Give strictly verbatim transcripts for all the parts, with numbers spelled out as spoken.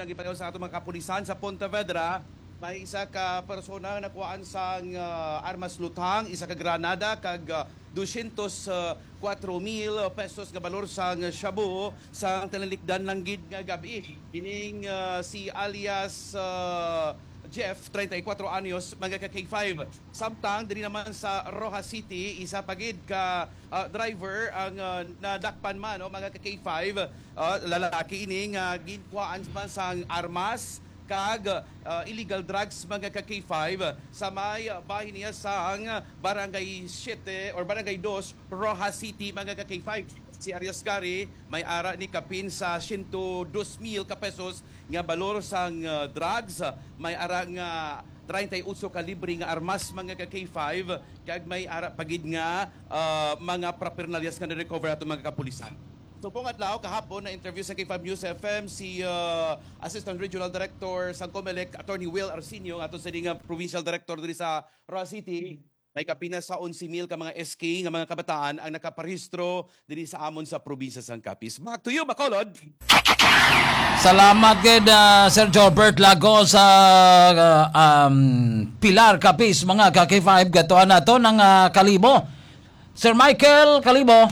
ang ipanaw sa atong mga kapulisan sa Pontevedra. May isa ka persona nga nakuhaan sang uh, armas luthang, isa ka granada kag uh, dosyentos kuwatro mil pesos nga balor sang shabu sa talalikdan ng gid nga gabi. Kining uh, si alias uh, Jeff, thirty-four anyos, mga ka K five. Samtang, diri naman sa Rojas City, isa pagid ka uh, driver ang uh, nadakpan man, no, mga ka K five, uh, lalaki ini nga uh, ginkuhaan man sang armas, kag uh, illegal drugs mga ka K five sa may bahin niya sang Barangay seven or Barangay two, Rojas City, mga ka K five. Si Arias Gary may ara ni kapin sa one hundred two mil ka pesos nga balor sang uh, drugs, may ara nga thirty-eight kalibre nga armas mga ka K five, kag may ara pagid nga uh, mga paraphernalias nga na-recover ato mga kapulisan. So pong adlaw kahapon na interview sa K five News F M si uh, Assistant Regional Director sa Comelec, Attorney Will Arsenio, ato sa nga Provincial Director diri sa Rojas City. May kapina sa eleven mil ka mga S K nga mga kabataan ang nakaparehistro diri sa amon sa probinsya sang Capiz. Back to you, Bacolod. Salamat gid uh, Sir Jorbert Lago sa uh, um, Pilar Capiz, mga ka K five gatuan nato ng uh, Kalibo. Sir Michael Kalibo.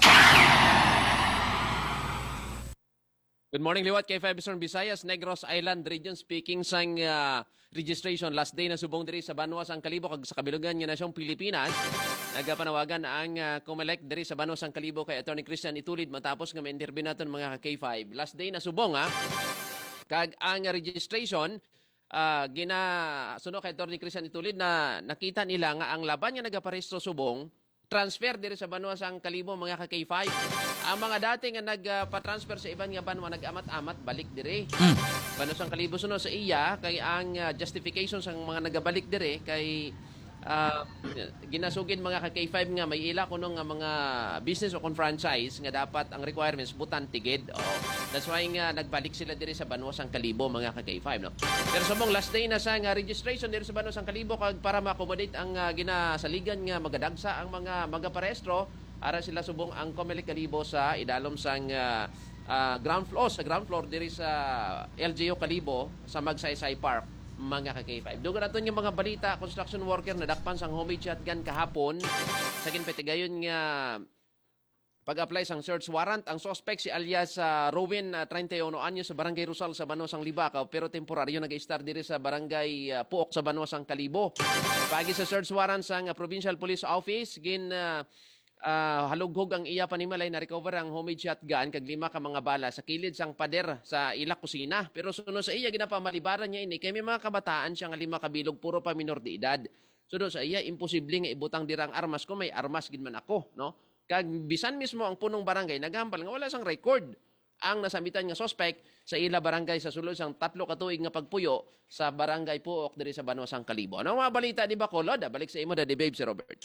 Good morning, Liwat, K five Eastern Visayas, Negros Island Region, speaking sang uh, registration. Last day na subong diri sa Banwa sang Kalibo kag sa kabilugan nga nasyong Pilipinas. Nagapanawagan ang uh, Comelec diri sa Banwa sang Kalibo kay Attorney Christian Itulid matapos nga ma-interview naton mga K five. Last day na subong ha. Kag ang uh, registration uh, gina suno kay Attorney Christian Itulid na nakita nila nga ang laban nga nagaparehistro subong transfer diri sa Banwa sang Kalibo, mga ka K five. Ang mga dati nga nagpa-transfer sa iban nga banwa nag-amat-amat balik diri. Mm. Banwa sang Kalibo suno sa iya kay ang uh, justification sang mga nagabalik diri kay uh, ginasugid mga ka K five nga may ila kuno nga mga business o kon franchise nga dapat ang requirements butan tigid. Oh, that's why nga nagbalik sila diri sa Banwa sang Kalibo, mga ka K five, no. Pero sa mong last day na sa nga registration diri sa Banwa sang Kalibo kag para ma-accommodate ang uh, ginasaligan nga magadagsa ang mga magaparehistro, ara sila subong ang Comelec Kalibo sa idalom sang uh, uh, ground floor sa ground floor diri sa L G U Kalibo sa Magsaysay Park, mga ka K five. Dugan naton yung mga balita, construction worker nadakpan sang homemade shotgun kahapon sa ginpetigayon nga pag-apply sang search warrant. Ang suspect si alias uh, Rowan, uh, thirty-one anyos, sa Barangay Rosal sa Banwa sang Libakaw, pero temporaryo nag-i-start diri sa Barangay uh, Puok sa Banwa sang Kalibo. Pagi sa search warrant sang uh, Provincial Police Office, gin uh, Uh, halughog ang iya panimalay na recover ang homemade shotgun kag lima ka mga bala sa kilid sang pader sa ila kusina. Pero suno sa iya ginapamalibaran niya ini kay may mga kabataan siya nga lima kabilog puro pa minor de edad. Suno sa iya imposible nga ibutang dirang armas ko, may armas gid man ako, no? Kag bisan mismo ang punong barangay nagambal nga wala sang record ang nasamitan nga suspect sa ila barangay sa sulod sang tatlo ka tuig nga pagpuyo sa Barangay Puok diri sa Banwa sang Kalibo. Ano mga balita di ba, Kolod? Balik sa imo, Daddy Babe, si Robert.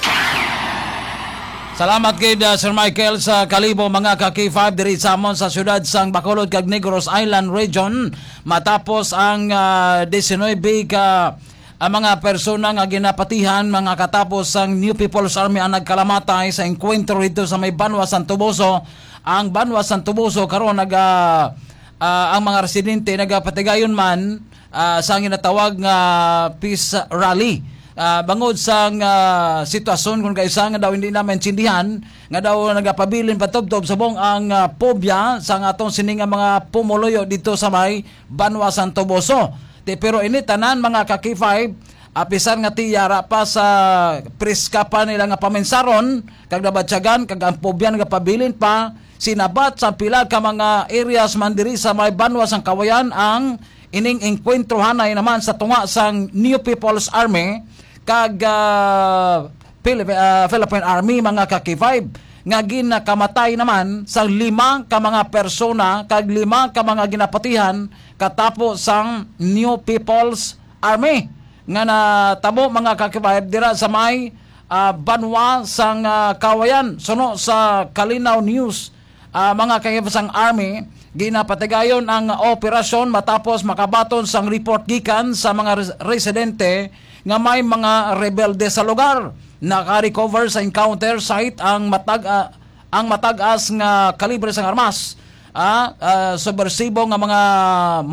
Salamat kay uh, Sir Michael sa Kalibo, mga ka K five diri sa amon sa siyudad sang Bacolod kag Negros Island Region matapos ang uh, nineteen ka ang mga persona nga ginapatihan, mga katapos ang New People's Army ang nagkalamatay sa enkwentro dito sa may Banwa San Toboso. Ang Banwa San Toboso karon nag uh, uh, ang mga residente nagapatigayon man uh, sa ginatawag nga peace rally. Uh, bangod sa uh, sitwasyon kung kaisa nga daw hindi na maintindihan nga daw nagapabilin patubtob sa buong ang uh, pobya sa atong sininga mga pumuluyo dito sa may Banwa San Toboso. Te, pero ini tanan mga ka K five, apisan nga tiyara pa sa preska pa nila nga pamensaron kag nabatyagan kag ang pobya nga pabilin pa sinabat sa pila ka mga areas man diri sa may Banwa sang Kawayan ang ining enkwentro hanay naman sa tunga sang New People's Army kag uh, Philippine, uh, Philippine Army, mga ka K five, nga ginakamatay naman sa lima ka mga persona kag lima ka mga ginapatihan katapos sang New People's Army nga natabo, mga ka K five, dira sa may uh, Banwa sang uh, Kawayan. Suno sa Kalinaw News, uh, mga ka K five sang Army ginapatigayon ang operasyon matapos makabaton sang report gikan sa mga res- residente nga may mga rebelde sa lugar. Naka-recover sa encounter site ang matag uh, ang matag-as nga kalibre sang armas, ah, uh, subversibo nga mga